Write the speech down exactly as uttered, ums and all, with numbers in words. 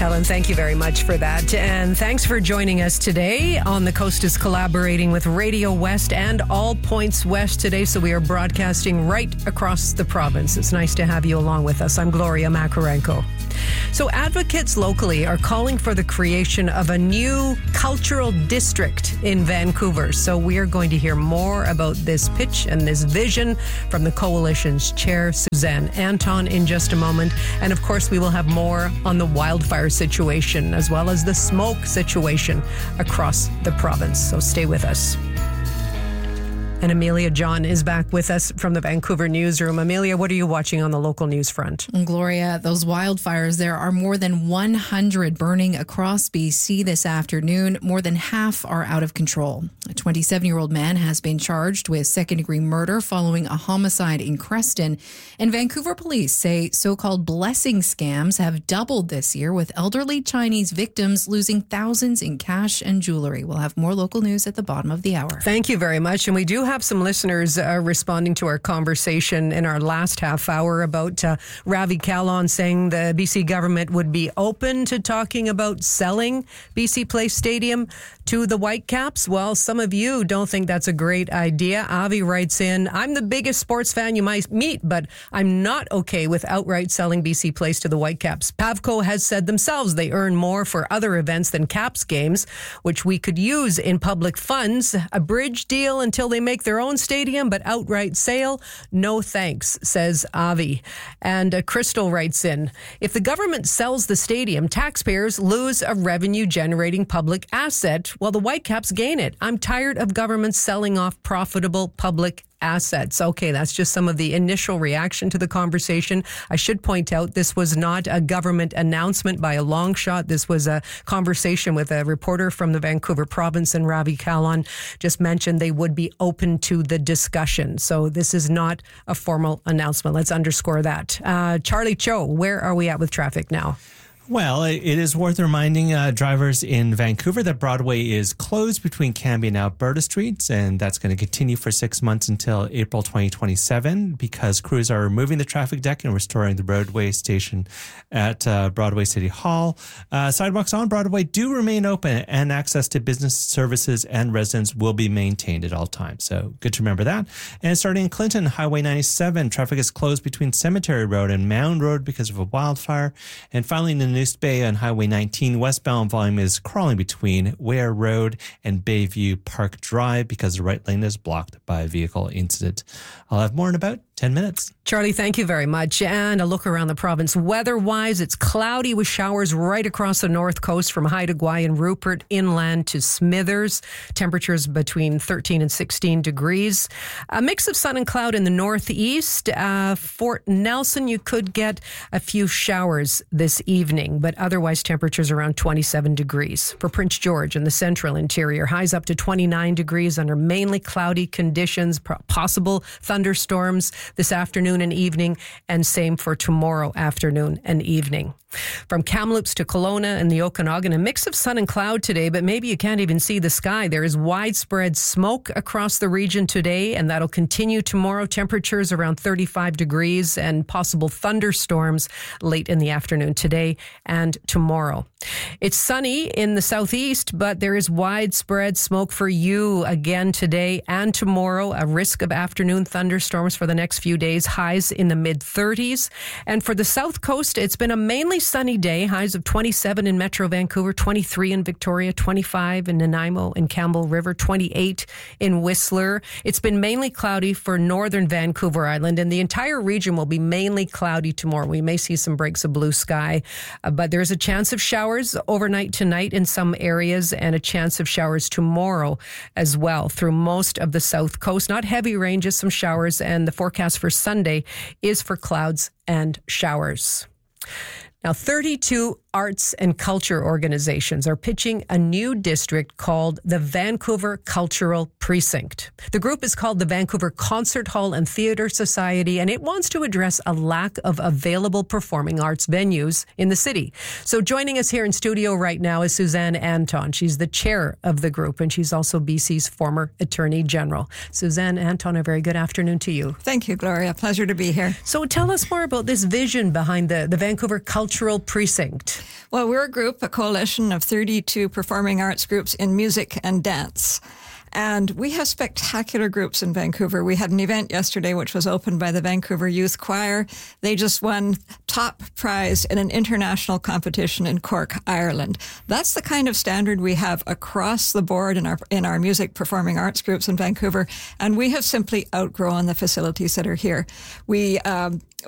Helen, thank you very much for that. And thanks for joining us today. On the Coast is collaborating with Radio West and All Points West today, so we are broadcasting right across the province. It's nice to have you along with us. I'm Gloria Makarenko. So advocates locally are calling for the creation of a new cultural district in Vancouver. So we are going to hear more about this pitch and this vision from the coalition's chair, Suzanne Anton, in just a moment. And of course, we will have more on the wildfire situation as well as the smoke situation across the province. So stay with us. And Amelia John is back with us from the Vancouver newsroom. Amelia, what are you watching on the local news front? Gloria, those wildfires, there are more than one hundred burning across B C this afternoon. More than half are out of control. A twenty-seven-year-old man has been charged with second-degree murder following a homicide in Creston. And Vancouver police say so-called blessing scams have doubled this year, with elderly Chinese victims losing thousands in cash and jewelry. We'll have more local news at the bottom of the hour. Thank you very much. And we do have some listeners uh, responding to our conversation in our last half hour about uh, Ravi Kahlon saying the B C government would be open to talking about selling B C Place Stadium to the Whitecaps. Well, some of you don't think that's a great idea. Avi writes in, I'm the biggest sports fan you might meet, but I'm not okay with outright selling B C Place to the Whitecaps. Pavco has said themselves they earn more for other events than Caps games, which we could use in public funds. A bridge deal until they make their own stadium, but outright sale, no thanks, says Avi. And uh, Crystal writes in, if the government sells the stadium, taxpayers lose a revenue-generating public asset while the Whitecaps gain it. I'm tired of governments selling off profitable public assets. Okay, that's just some of the initial reaction to the conversation. I should point out this was not a government announcement by a long shot. This was a conversation with a reporter from the Vancouver province, and Ravi Kahlon just mentioned they would be open to the discussion. So this is not a formal announcement. Let's underscore that. Uh, Charlie Cho, where are we at with traffic now? Well, it is worth reminding uh, drivers in Vancouver that Broadway is closed between Cambie and Alberta Streets, and that's going to continue for six months until April twenty twenty-seven because crews are removing the traffic deck and restoring the roadway station at uh, Broadway City Hall. Uh, sidewalks on Broadway do remain open, and access to business services and residents will be maintained at all times. So good to remember that. And starting in Clinton, Highway ninety-seven, traffic is closed between Cemetery Road and Mound Road because of a wildfire. And finally, in East Bay on Highway nineteen, westbound volume is crawling between Ware Road and Bayview Park Drive because the right lane is blocked by a vehicle incident. I'll have more in about ten minutes. Charlie, thank you very much. And a look around the province. Weather-wise, it's cloudy with showers right across the north coast from Haida Gwaii and Rupert inland to Smithers. Temperatures between thirteen and sixteen degrees. A mix of sun and cloud in the northeast. Uh, Fort Nelson, you could get a few showers this evening, but otherwise temperatures around twenty-seven degrees. For Prince George and the central interior, highs up to twenty-nine degrees under mainly cloudy conditions, possible thunderstorms this afternoon and evening, and same for tomorrow afternoon and evening. From Kamloops to Kelowna and the Okanagan, a mix of sun and cloud today, but maybe you can't even see the sky. There is widespread smoke across the region today, and that'll continue tomorrow. Temperatures around thirty-five degrees and possible thunderstorms late in the afternoon today and tomorrow. It's sunny in the southeast, but there is widespread smoke for you again today and tomorrow. A risk of afternoon thunderstorms for the next few days, highs in the mid thirties. And for the south coast, it's been a mainly sunny day, highs of twenty-seven in Metro Vancouver, twenty-three in Victoria, twenty-five in Nanaimo and Campbell River, twenty-eight in Whistler. It's been mainly cloudy for northern Vancouver Island, and the entire region will be mainly cloudy tomorrow. We may see some breaks of blue sky, uh, but there's a chance of showers overnight tonight in some areas and a chance of showers tomorrow as well through most of the south coast. Not heavy rain, just some showers, and the forecast for Sunday is for clouds and showers. Now, thirty-two arts and culture organizations are pitching a new district called the Vancouver Cultural Precinct. The group is called the Vancouver Concert Hall and Theatre Society, and it wants to address a lack of available performing arts venues in the city. So joining us here in studio right now is Suzanne Anton. She's the chair of the group, and she's also B C's former Attorney General. Suzanne Anton, a very good afternoon to you. Thank you, Gloria. Pleasure to be here. So tell us more about this vision behind the, the Vancouver Cultural Cultural Precinct? Well, we're a group, a coalition of thirty-two performing arts groups in music and dance. And we have spectacular groups in Vancouver. We had an event yesterday which was opened by the Vancouver Youth Choir. They just won top prize in an international competition in Cork, Ireland. That's the kind of standard we have across the board in our in our music performing arts groups in Vancouver. And we have simply outgrown the facilities that are here. We um,